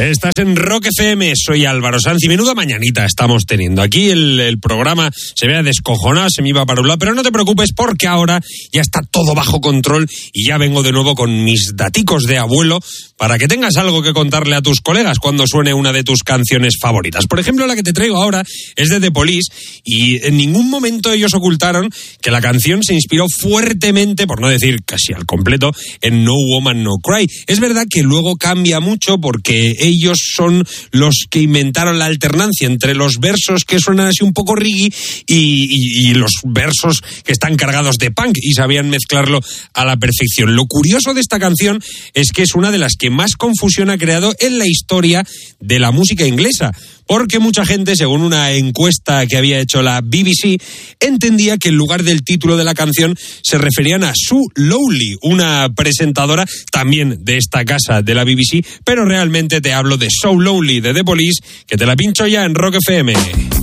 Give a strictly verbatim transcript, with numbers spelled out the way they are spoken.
Estás en Rock F M, soy Álvaro Sanz y menuda mañanita estamos teniendo. Aquí el, el programa se ve descojonado, se me iba para un lado, pero no te preocupes porque ahora ya está todo bajo control y ya vengo de nuevo con mis daticos de abuelo para que tengas algo que contarle a tus colegas cuando suene una de tus canciones favoritas. Por ejemplo, la que te traigo ahora es de The Police y en ningún momento ellos ocultaron que la canción se inspiró fuertemente, por no decir casi al completo, en No Woman No Cry. Es verdad que luego cambia mucho porque ellos son los que inventaron la alternancia entre los versos que suenan así un poco reggae y, y, y los versos que están cargados de punk y sabían mezclarlo a la perfección. Lo curioso de esta canción es que es una de las que más confusión ha creado en la historia de la música inglesa, porque mucha gente, según una encuesta que había hecho la B B C, entendía que en lugar del título de la canción se referían a Sue Lowley, una presentadora también de esta casa de la B B C, pero realmente te hablo de So Lonely de The Police, que te la pincho ya en Rock F M.